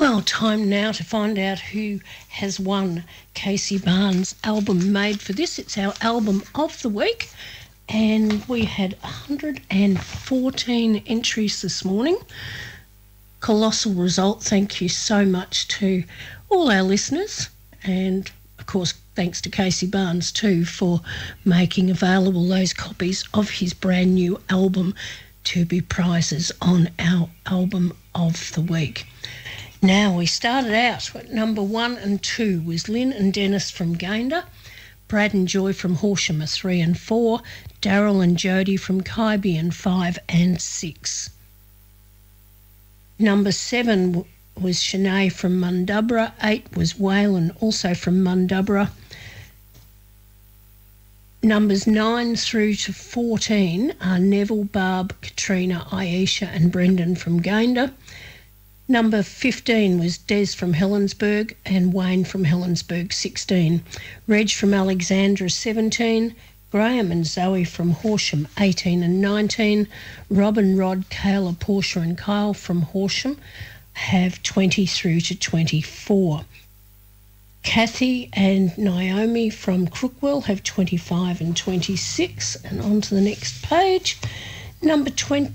Well, time now to find out who has won Casey Barnes' album Made for This. It's our album of the week, and we had 114 entries this morning. Colossal result. Thank you so much to all our listeners, and of course thanks to Casey Barnes too for making available those copies of his brand new album to be prizes on our album of the week. Now, we started out at number 1 and 2 was Lynn and Dennis from Gayndah, Brad and Joy from Horsham 3 and 4, Daryl and Jody from Kybe 5 and 6. Number 7 was Shanae from Mundubbera, 8 was Waylon, also from Mundubbera. Numbers 9 through to 14 are Neville, Barb, Katrina, Aisha and Brendan from Gayndah. Number 15 was Des from Helensburgh and Wayne from Helensburgh, 16. Reg from Alexandra, 17. Graham and Zoe from Horsham, 18 and 19. Robin, Rod, Kayla, Portia and Kyle from Horsham have 20 through to 24. Kathy and Naomi from Crookwell have 25 and 26. And on to the next page. Number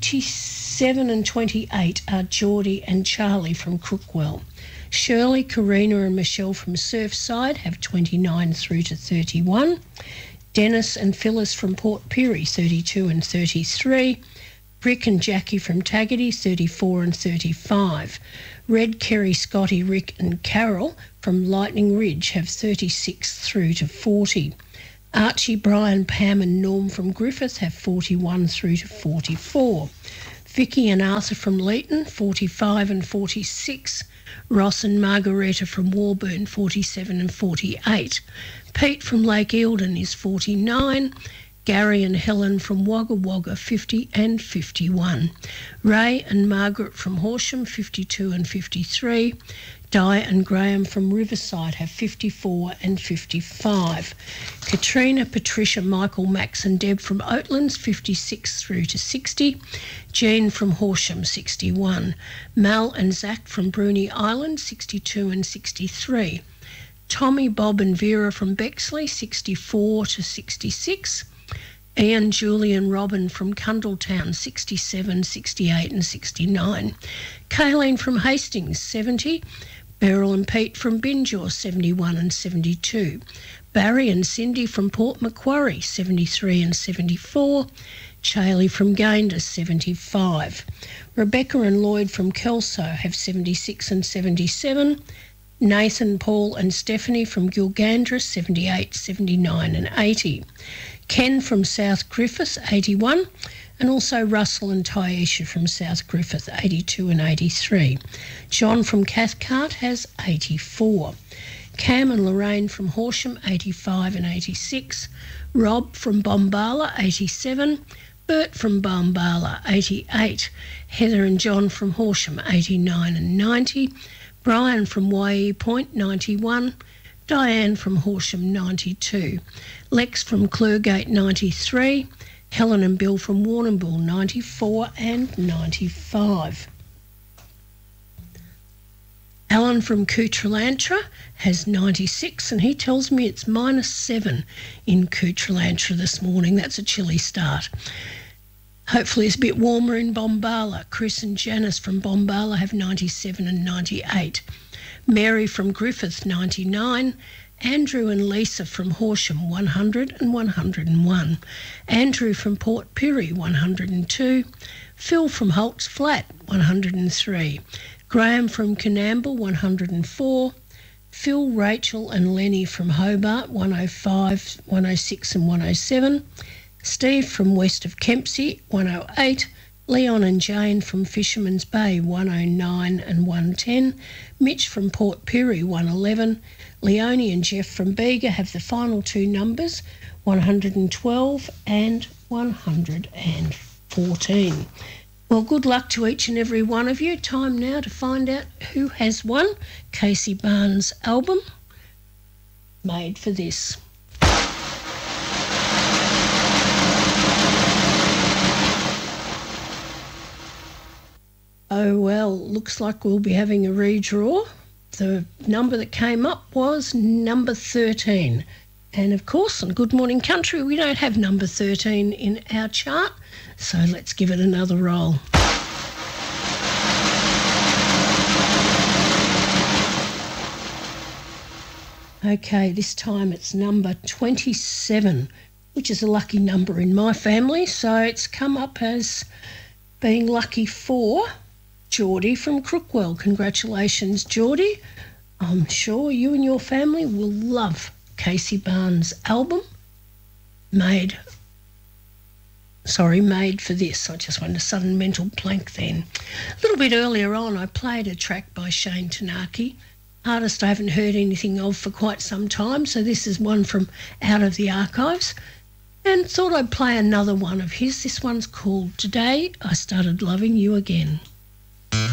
27 and 28 are Geordie and Charlie from Crookwell. Shirley, Karina and Michelle from Surfside have 29 through to 31. Dennis and Phyllis from Port Pirie, 32 and 33. Rick and Jackie from Taggart, 34 and 35. Red, Kerry, Scotty, Rick and Carol from Lightning Ridge have 36 through to 40. Archie, Brian, Pam and Norm from Griffith have 41 through to 44. Vicky and Arthur from Leeton, 45 and 46. Ross and Margareta from Warburn, 47 and 48. Pete from Lake Eildon is 49. Gary and Helen from Wagga Wagga, 50 and 51. Ray and Margaret from Horsham, 52 and 53. Di and Graham from Riverside have 54 and 55. Katrina, Patricia, Michael, Max and Deb from Oatlands, 56 through to 60. Jean from Horsham, 61. Mal and Zach from Bruny Island, 62 and 63. Tommy, Bob and Vera from Bexley, 64 to 66. Ian, Julie and Robin from Cundletown, 67, 68 and 69. Kayleen from Hastings, 70. Beryl and Pete from Binjaw, 71 and 72. Barry and Cindy from Port Macquarie, 73 and 74. Chailey from Gayndah, 75. Rebecca and Lloyd from Kelso have 76 and 77. Nathan, Paul and Stephanie from Gilgandra, 78, 79 and 80. Ken from South Griffith, 81. And also Russell and Tyesha from South Griffith, 82 and 83. John from Cathcart has 84. Cam and Lorraine from Horsham, 85 and 86. Rob from Bombala, 87. Bert from Bombala, 88. Heather and John from Horsham, 89 and 90. Brian from YE Point, 91. Diane from Horsham, 92. Lex from Clergate, 93. Helen and Bill from Warrnambool, 94 and 95. Alan from Cutralantra has 96 and he tells me it's -7 in Cutralantra this morning. That's a chilly start. Hopefully it's a bit warmer in Bombala. Chris and Janice from Bombala have 97 and 98. Mary from Griffith, 99. Andrew and Lisa from Horsham, 100 and 101. Andrew from Port Pirie, 102. Phil from Holt's Flat, 103. Graham from Canamble, 104. Phil, Rachel and Lenny from Hobart, 105, 106 and 107. Steve from west of Kempsey, 108. Leon and Jane from Fisherman's Bay, 109 and 110. Mitch from Port Pirie, 111. Leonie and Jeff from Bega have the final two numbers, 112 and 114. Well, good luck to each and every one of you. Time now to find out who has won Casey Barnes' album, Made for This. Oh, well, looks like we'll be having a redraw. The number that came up was number 13. And, of course, on Good Morning Country, we don't have number 13 in our chart, so let's give it another roll. Okay, this time it's number 27, which is a lucky number in my family, so it's come up as being lucky for Geordie from Crookwell. Congratulations, Geordie. I'm sure you and your family will love Casey Barnes' album, Made for This. I just went a sudden mental blank then. A little bit earlier on, I played a track by Shane Tanaki, artist I haven't heard anything of for quite some time, so this is one from out of the archives, and thought I'd play another one of his. This one's called Today I Started Loving You Again.